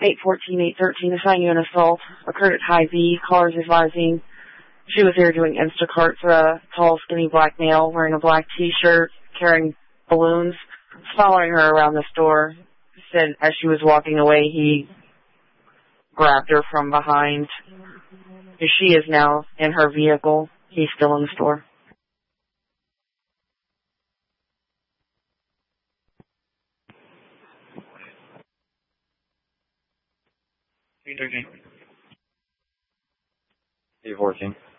814-813, assign you an assault. Occurred at High V. Callers advising she was there doing Instacart for a tall, skinny black male wearing a black T-shirt, carrying balloons, following her around the store. Said as she was walking away, he grabbed her from behind. She is now in her vehicle. He's still in the store. Steve working.